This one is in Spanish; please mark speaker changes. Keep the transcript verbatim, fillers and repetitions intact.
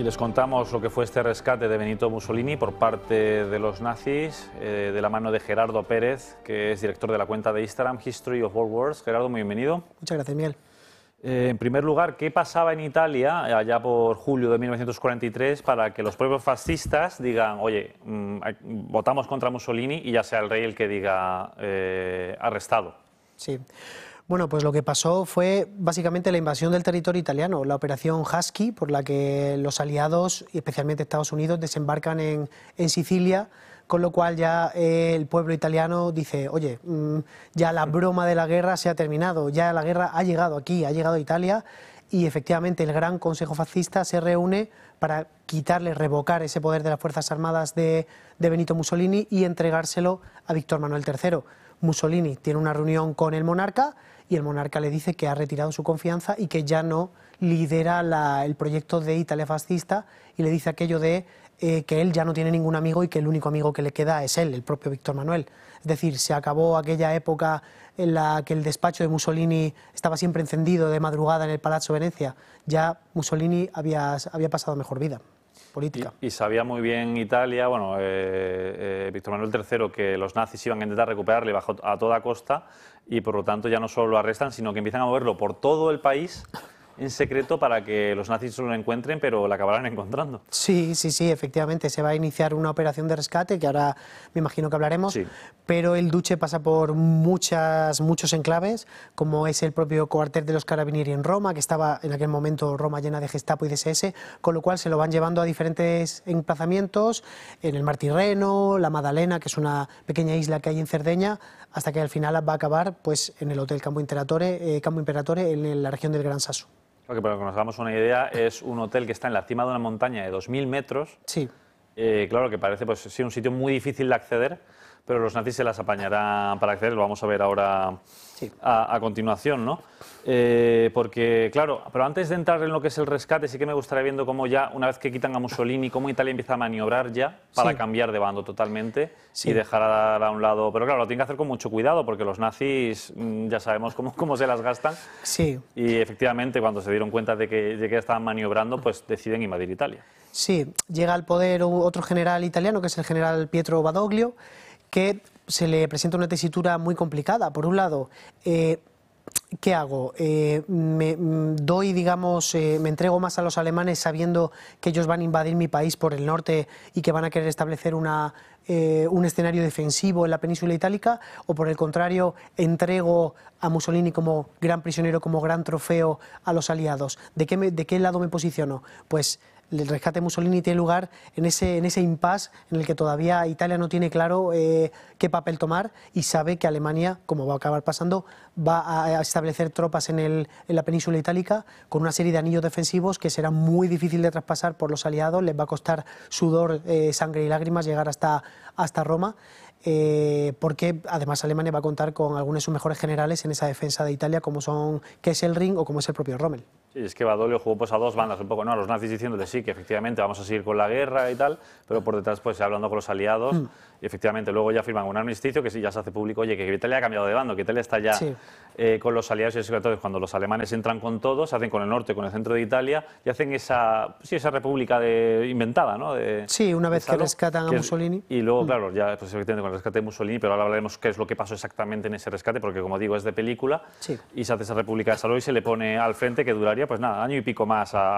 Speaker 1: Y les contamos lo que fue este rescate de Benito Mussolini por parte de los nazis, eh, de la mano de Gerardo Pérez, que es director de la cuenta de Instagram History of All Wars. Gerardo, muy bienvenido.
Speaker 2: Muchas gracias, Miguel.
Speaker 1: Eh, en primer lugar, ¿qué pasaba en Italia allá por julio de mil novecientos cuarenta y tres para que los propios fascistas digan, oye, mmm, votamos contra Mussolini y ya sea el rey el que diga eh, arrestado?
Speaker 2: Sí. Bueno, pues lo que pasó fue básicamente la invasión del territorio italiano, la operación Husky, por la que los aliados, y especialmente Estados Unidos, desembarcan en, en Sicilia, con lo cual ya eh, el pueblo italiano dice, oye, mmm, ya la broma de la guerra se ha terminado, ya la guerra ha llegado aquí, ha llegado a Italia, y efectivamente el Gran Consejo Fascista se reúne para quitarle, revocar ese poder de las Fuerzas Armadas de, de Benito Mussolini y entregárselo a Víctor Manuel tercero. Mussolini tiene una reunión con el monarca y el monarca le dice que ha retirado su confianza y que ya no lidera la, el proyecto de Italia fascista, y le dice aquello de eh, que él ya no tiene ningún amigo y que el único amigo que le queda es él, el propio Víctor Manuel. Es decir, se acabó aquella época en la que el despacho de Mussolini estaba siempre encendido de madrugada en el Palazzo Venezia. Ya Mussolini había, había pasado mejor vida política.
Speaker 1: Y, y sabía muy bien Italia, bueno, eh, eh, Víctor Manuel tercero, que los nazis iban a intentar recuperarle bajo, a toda costa, y por lo tanto ya no solo lo arrestan, sino que empiezan a moverlo por todo el país en secreto para que los nazis no lo encuentren, pero la acabarán encontrando.
Speaker 2: Sí, sí, sí, efectivamente, se va a iniciar una operación de rescate, que ahora me imagino que hablaremos, sí. Pero el Duce pasa por muchas, muchos enclaves, como es el propio cuartel de los Carabinieri en Roma, que estaba en aquel momento Roma llena de Gestapo y de ese ese, con lo cual se lo van llevando a diferentes emplazamientos, en el Mar Tirreno, la Maddalena, que es una pequeña isla que hay en Cerdeña, hasta que al final va a acabar pues, en el Hotel Campo Imperatore, eh, Campo Imperatore en la región del Gran Sasso.
Speaker 1: Okay, para que nos hagamos una idea, es un hotel que está en la cima de una montaña de dos mil metros.
Speaker 2: Sí.
Speaker 1: Eh, claro que parece pues, sí, un sitio muy difícil de acceder, pero los nazis se las apañarán para acceder, lo vamos a ver ahora sí. a, a continuación, ¿no? Eh, porque, claro, pero antes de entrar en lo que es el rescate, sí que me gustaría viendo cómo ya, una vez que quitan a Mussolini, cómo Italia empieza a maniobrar ya para sí. cambiar de bando totalmente sí. y dejar a, a un lado... Pero claro, lo tienen que hacer con mucho cuidado, porque los nazis ya sabemos cómo, cómo se las gastan.
Speaker 2: Sí.
Speaker 1: Y efectivamente, cuando se dieron cuenta de que, de que estaban maniobrando, pues deciden invadir Italia.
Speaker 2: Sí, llega al poder otro general italiano, que es el general Pietro Badoglio, que se le presenta una tesitura muy complicada. Por un lado, eh, ¿qué hago? Eh, me doy, digamos, eh, me entrego más a los alemanes sabiendo que ellos van a invadir mi país por el norte y que van a querer establecer una, eh, un escenario defensivo en la península itálica, o por el contrario, entrego a Mussolini como gran prisionero, como gran trofeo a los aliados. ¿De qué, me, de qué lado me posiciono? Pues el rescate de Mussolini tiene lugar en ese, en ese impasse en el que todavía Italia no tiene claro eh, qué papel tomar, y sabe que Alemania, como va a acabar pasando, va a establecer tropas en, el, en la península itálica con una serie de anillos defensivos que será muy difícil de traspasar por los aliados. Les va a costar sudor, eh, sangre y lágrimas llegar hasta, hasta Roma. Eh, porque además Alemania va a contar con algunos de sus mejores generales en esa defensa de Italia, como son Kesselring o como es el propio Rommel.
Speaker 1: Sí, es que Badoglio jugó pues a dos bandas un poco, ¿no? A los nazis diciéndoles sí, que efectivamente vamos a seguir con la guerra y tal, pero por detrás pues hablando con los aliados mm. y efectivamente luego ya firman un armisticio que sí ya se hace público, oye, que Italia ha cambiado de bando, que Italia está ya sí. eh, con los aliados, y entonces cuando los alemanes entran con todos, se hacen con el norte, con el centro de Italia, y hacen esa, sí, esa república de, inventada, ¿no? De,
Speaker 2: sí, una vez que rescatan a
Speaker 1: que
Speaker 2: Mussolini.
Speaker 1: Es, y luego, mm. claro, ya pues efectivamente con el rescate de Mussolini, pero ahora hablaremos qué es lo que pasó exactamente en ese rescate, porque como digo es de película,
Speaker 2: sí.
Speaker 1: y se hace esa república de Saló y se le pone al frente, que duraría pues nada, año y pico más a